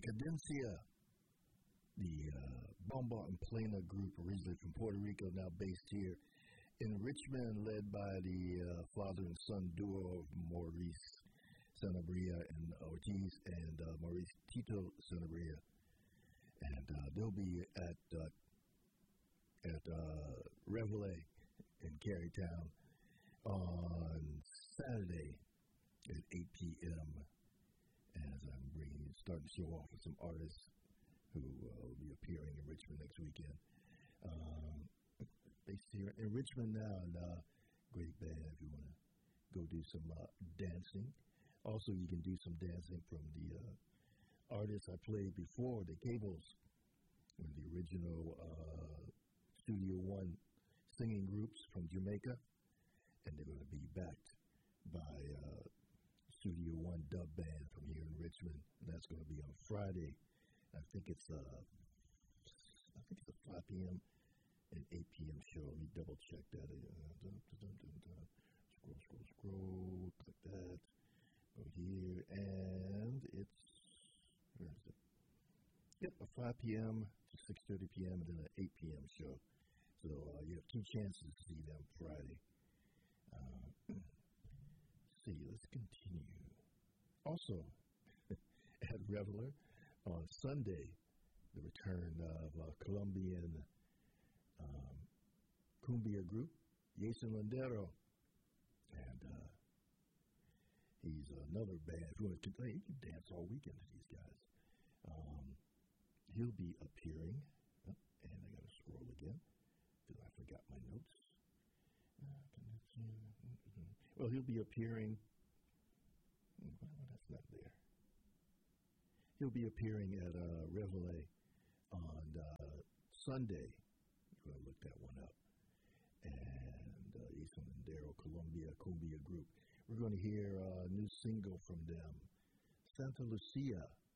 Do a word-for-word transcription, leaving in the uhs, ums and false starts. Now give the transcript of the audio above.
Cadencia, the uh, Bomba and Plena group, originally from Puerto Rico, now based here in Richmond, led by the uh, father and son duo of Maurice Sanabria and Ortiz, and uh, Maurice Tito Sanabria. And uh, they'll be at uh, at uh, Reveille in Carytown on Saturday at eight p.m. as I'm bringing, starting to show off with some artists who uh, will be appearing in Richmond next weekend. Um, based here in Richmond now, and uh, great band if you want to go do some uh, dancing. Also, you can do some dancing from the uh, artists I played before, the Cables, one of the original uh, Studio One singing groups from Jamaica, and they're going to be backed by uh, Studio One dub band from here in Richmond, and that's going to be on Friday. I think it's uh, I think it's a five p.m. and eight p.m. show. Let me double check that. Uh, dun, dun, dun, dun, dun. Scroll, scroll, scroll. Click that. Go here, and it's where is it? Yep, a five p.m. to six thirty p.m. and then an eight p.m. show. So uh, you have two chances to see them Friday. Uh, let's see, let's continue. Also, at Reveille on Sunday, the return of uh, Colombian um, cumbia group, Jason Lindero. And uh, he's another band. If you want to play, you can dance all weekend to these guys. Um, he'll be appearing. Oh, and I got to scroll again because I forgot my notes. Well, he'll be appearing. Well, that's not there. He'll be appearing at uh, Reveille on uh, Sunday. I'm going to look that one up. And uh, Jason Lindero, Colombia Cumbia Group. We're going to hear a new single from them, Santa Lucia.